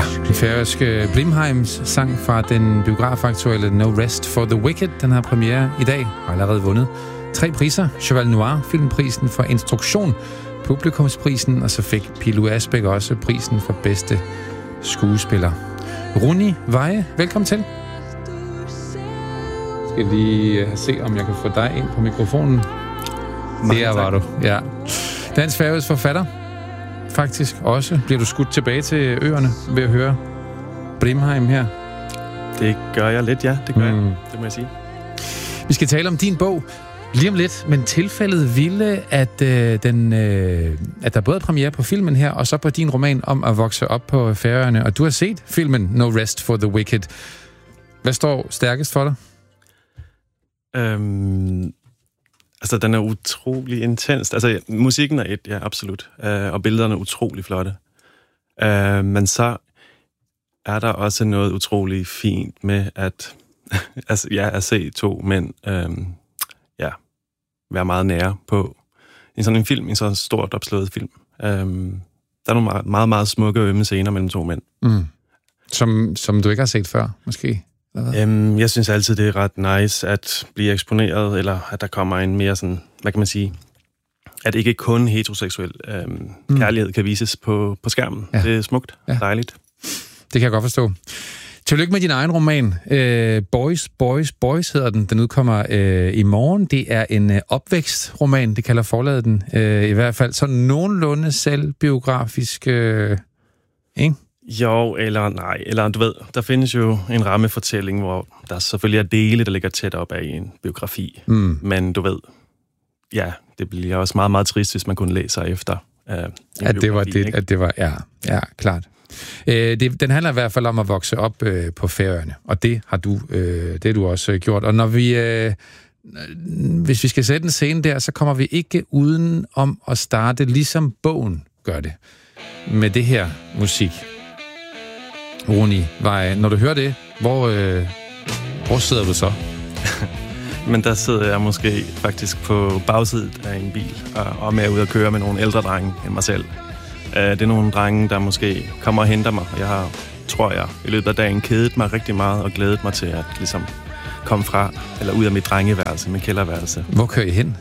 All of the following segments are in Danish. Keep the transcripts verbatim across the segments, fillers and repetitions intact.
den færøske Brimheims sang fra den biografaktuelle No Rest for the Wicked. Den har premiere i dag, har allerede vundet tre priser. Cheval Noir, filmprisen for instruktion, publikumsprisen, og så fik Pilo Asbæk også prisen for bedste skuespiller. Runi Veje, velkommen til. Jeg skal lige se, om jeg kan få dig ind på mikrofonen. Der var du, ja. Dansk færøsk forfatter, faktisk også. Bliver du skudt tilbage til øerne ved at høre Brimheim her? Det gør jeg lidt, ja. Det gør mm. jeg. Det må jeg sige. Vi skal tale om din bog lige om lidt, men tilfældet ville, at, øh, den, øh, at der både er premiere på filmen her, og så på din roman om at vokse op på Færøerne. Og du har set filmen No Rest for the Wicked. Hvad står stærkest for dig? Øhm, altså, den er utrolig intens. Altså, musikken er et, ja, absolut. Øh, og billederne er utrolig flotte. Øh, men så er der også noget utrolig fint med at, altså, ja, at se to mænd øh, ja, være meget nære på en sådan en film, en sådan stort opslået film. Øh, der er nogle meget, meget, meget smukke og ømme scener mellem to mænd. Mm. Som, som du ikke har set før, måske? Øhm, jeg synes altid, det er ret nice at blive eksponeret, eller at der kommer en mere sådan, hvad kan man sige, at ikke kun heteroseksuel øhm, mm. kærlighed kan vises på, på skærmen. Ja. Det er smukt, ja. Dejligt. Det kan jeg godt forstå. Tillykke med din egen roman. Øh, Boys, Boys, Boys hedder den. Den udkommer øh, i morgen. Det er en øh, opvækstroman, det kalder forlaget den. Øh, I hvert fald sådan nogenlunde selvbiografisk, øh, ikke? Jo, eller nej, eller du ved, der findes jo en rammefortælling, hvor der selvfølgelig er dele, der ligger tæt op af en biografi. Mm. Men du ved, ja, det bliver også meget, meget trist, hvis man kun læser efter øh, en at det var det, ikke? At det var, ja, ja, klart. Øh, det, den handler i hvert fald om at vokse op øh, på Færøerne, og det har du, øh, det har du også øh, gjort. Og når vi, øh, hvis vi skal sætte en scene der, så kommer vi ikke uden om at starte, ligesom bogen gør det, med det her musik. Runi Veje, når du hører det, hvor, øh, hvor sidder du så? Men der sidder jeg måske faktisk på bagsiden af en bil, og, og med ud at køre med nogle ældre drenge end mig selv. Uh, det er nogle drenge, der måske kommer og henter mig, og jeg har, tror jeg, i løbet af dagen kædet mig rigtig meget, og glædet mig til at ligesom komme fra, eller ud af mit drengeværelse, mit kælderværelse. Hvor kører I hen?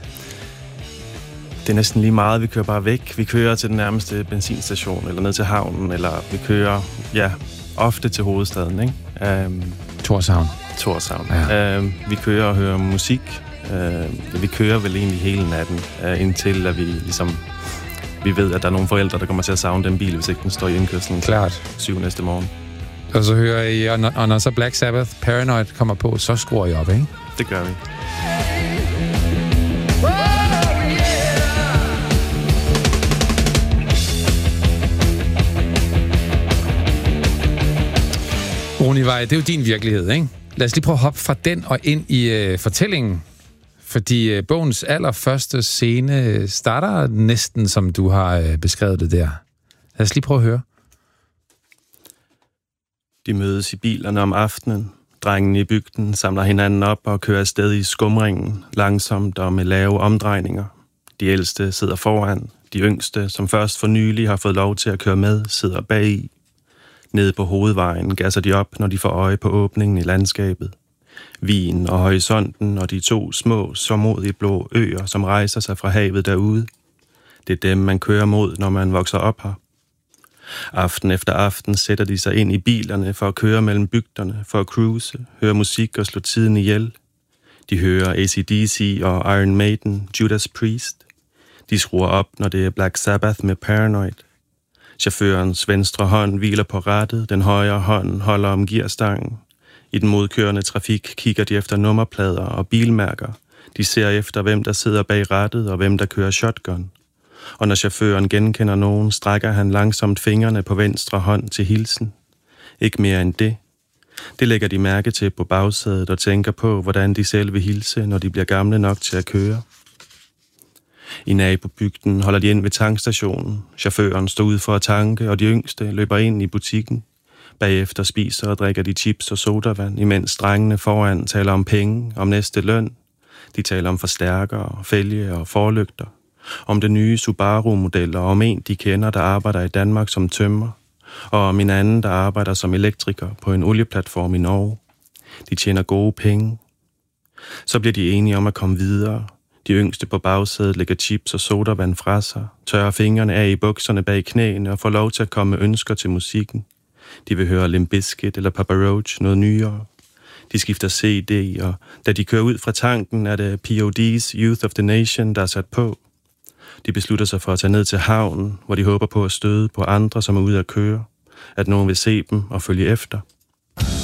Det er næsten lige meget. Vi kører bare væk. Vi kører til den nærmeste benzinstation, eller ned til havnen, eller vi kører, ja, ofte til hovedstaden, ikke? Um, Tórshavn. Tórshavn. Ja. Um, vi kører og hører musik. Uh, vi kører vel egentlig hele natten, uh, indtil at vi ligesom, vi ved, at der er nogle forældre, der kommer til at savne den bil, hvis ikke den står i indkørslen. Klart. Syv næste morgen. Og så hører I, og når, og når så Black Sabbath, Paranoid kommer på, så skruer I op, ikke? Det gør vi. Runi Veje, det er jo din virkelighed, ikke? Lad os lige prøve at hoppe fra den og ind i øh, fortællingen. Fordi øh, bogens allerførste scene starter næsten, som du har øh, beskrevet det der. Lad os lige prøve at høre. De mødes i bilerne om aftenen. Drengene i bygden samler hinanden op og kører afsted i skumringen, langsomt og med lave omdrejninger. De ældste sidder foran. De yngste, som først for nylig har fået lov til at køre med, sidder bagi. Nede på hovedvejen gasser de op, når de får øje på åbningen i landskabet. Vien og horisonten og de to små, sørmodige blå øer, som rejser sig fra havet derude. Det er dem, man kører mod, når man vokser op her. Aften efter aften sætter de sig ind i bilerne for at køre mellem bygderne, for at cruise, høre musik og slå tiden ihjel. De hører A C D C og Iron Maiden, Judas Priest. De skruer op, når det er Black Sabbath med Paranoid. Chaufførens venstre hånd hviler på rattet, den højre hånd holder om gearstangen. I den modkørende trafik kigger de efter nummerplader og bilmærker. De ser efter, hvem der sidder bag rattet og hvem der kører shotgun. Og når chaufføren genkender nogen, strækker han langsomt fingrene på venstre hånd til hilsen. Ikke mere end det. Det lægger de mærke til på bagsædet og tænker på, hvordan de selv vil hilse, når de bliver gamle nok til at køre. I nabobygden holder de ind ved tankstationen. Chaufføren står ud for at tanke, og de yngste løber ind i butikken. Bagefter spiser og drikker de chips og sodavand, imens drengene foran taler om penge, om næste løn. De taler om forstærkere, fælge og forlygter. Om den nye Subaru-model og om en, de kender, der arbejder i Danmark som tømrer. og min anden, der arbejder som elektriker på en olieplatform i Norge. De tjener gode penge. Så bliver de enige om at komme videre. De yngste på bagsædet lægger chips og sodavand fra sig, tørrer fingrene af i bukserne bag knæene og får lov til at komme med ønsker til musikken. De vil høre Limp Bizkit eller Papa Roach, noget nyere. De skifter C D, og da de kører ud fra tanken, er det P O D's Youth of the Nation, der er sat på. De beslutter sig for at tage ned til havnen, hvor de håber på at støde på andre, som er ude at køre. At nogen vil se dem og følge efter.